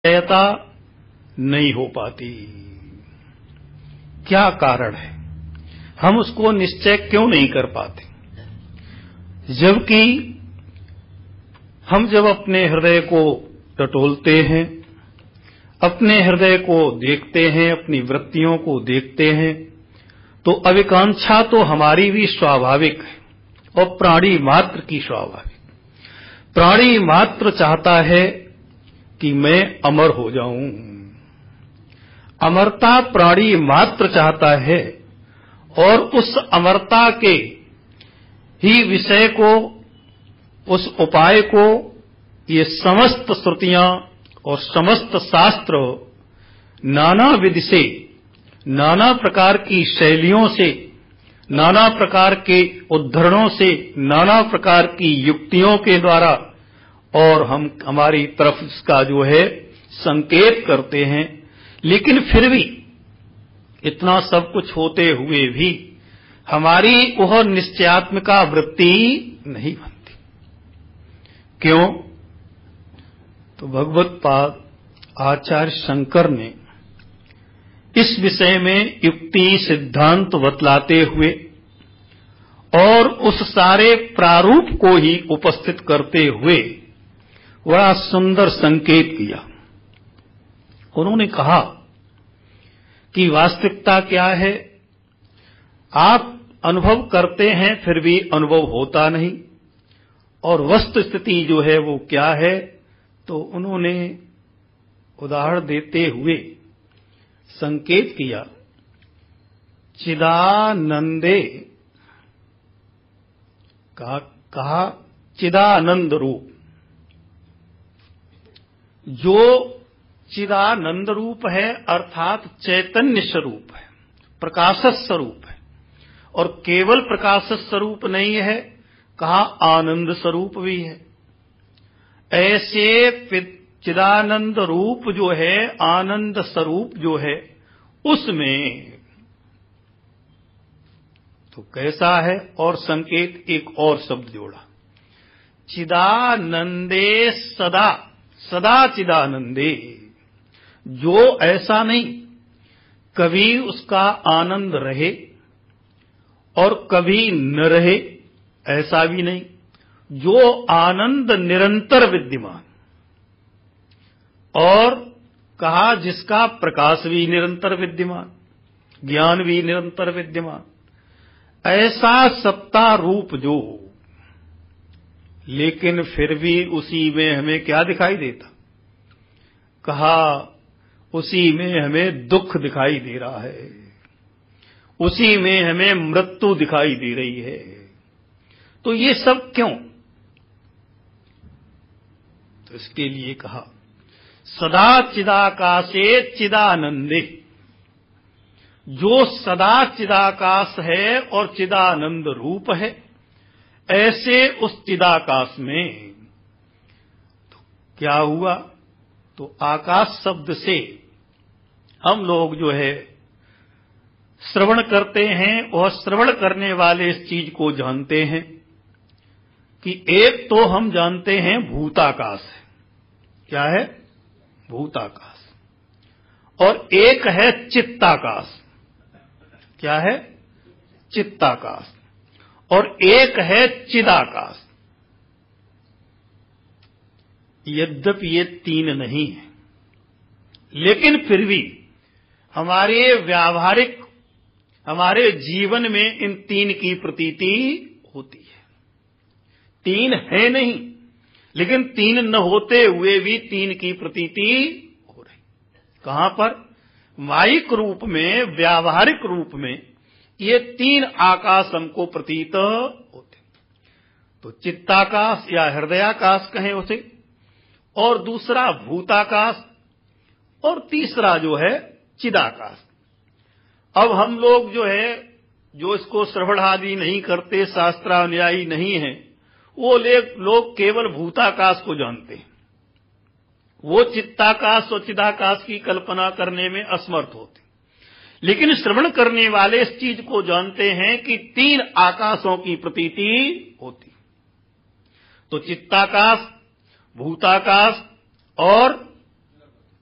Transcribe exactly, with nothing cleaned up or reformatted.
निश्चयता नहीं हो पाती। क्या कारण है? हम उसको निश्चय क्यों नहीं कर पाते? जबकि हम जब अपने हृदय को टटोलते हैं, अपने हृदय को देखते हैं, अपनी वृत्तियों को देखते हैं, तो अविकांक्षा तो हमारी भी स्वाभाविक है और प्राणी मात्र की स्वाभाविक। प्राणी मात्र चाहता है कि मैं अमर हो जाऊं। अमरता प्राणी मात्र चाहता है और उस अमरता के ही विषय को, उस उपाय को ये समस्त श्रुतियां और समस्त शास्त्र नाना विधि से, नाना प्रकार की शैलियों से, नाना प्रकार के उद्धरणों से, नाना प्रकार की युक्तियों के द्वारा और हम हमारी तरफ इसका जो है संकेत करते हैं। लेकिन फिर भी इतना सब कुछ होते हुए भी हमारी वह निश्चयात्मिका वृत्ति नहीं बनती। क्यों? तो भगवत पाद आचार्य शंकर ने इस विषय में युक्ति सिद्धांत बतलाते हुए और उस सारे प्रारूप को ही उपस्थित करते हुए बड़ा सुंदर संकेत किया। उन्होंने कहा कि वास्तविकता क्या है, आप अनुभव करते हैं फिर भी अनुभव होता नहीं, और वस्तु स्थिति जो है वो क्या है, तो उन्होंने उदाहरण देते हुए संकेत किया। चिदानंदे कहा, कहा चिदानंद रूप, जो चिदानंद रूप है अर्थात चैतन्य स्वरूप है, प्रकाश स्वरूप है, और केवल प्रकाश स्वरूप नहीं है, कहा आनंद स्वरूप भी है। ऐसे चिदानंद रूप जो है, आनंद स्वरूप जो है, उसमें तो कैसा है? और संकेत एक और शब्द जोड़ा, चिदानंदे सदा, सदा चिदानंदे, जो ऐसा नहीं कभी उसका आनंद रहे और कभी न रहे, ऐसा भी नहीं, जो आनंद निरंतर विद्यमान, और कहा जिसका प्रकाश भी निरंतर विद्यमान, ज्ञान भी निरंतर विद्यमान, ऐसा सत्ता रूप जो, लेकिन फिर भी उसी में हमें क्या दिखाई देता? कहा उसी में हमें दुख दिखाई दे रहा है, उसी में हमें मृत्यु दिखाई दे रही है। तो ये सब क्यों? तो इसके लिए कहा सदा चिदाकाशे चिदानंदे, जो सदा चिदाकाश है और चिदानंद रूप है, ऐसे उस चिदाकाश में तो क्या हुआ? तो आकाश शब्द से हम लोग जो है श्रवण करते हैं, और श्रवण करने वाले इस चीज को जानते हैं कि एक तो हम जानते हैं भूताकाश है। क्या है? भूताकाश। और एक है चित्ताकाश। क्या है? चित्ताकाश। और एक है चिदाकाश। यद्यपि ये तीन नहीं है, लेकिन फिर भी हमारे व्यावहारिक, हमारे जीवन में इन तीन की प्रतीति होती है। तीन है नहीं, लेकिन तीन न होते हुए भी तीन की प्रतीति हो रही। कहां पर? माइक रूप में, व्यावहारिक रूप में ये तीन आकाश हमको प्रतीत होते। तो चित्ताकाश या हृदयाकाश कहें उसे, और दूसरा भूताकाश, और तीसरा जो है चिदाकाश। अब हम लोग जो है, जो इसको श्रवण आदि नहीं करते, शास्त्रानुयायी नहीं है, वो लोग केवल भूताकाश को जानते हैं। वो चित्ताकाश और चिदाकाश की कल्पना करने में असमर्थ होते। लेकिन श्रवण करने वाले इस चीज को जानते हैं कि तीन आकाशों की प्रतीति होती। तो चित्ताकाश, भूताकाश और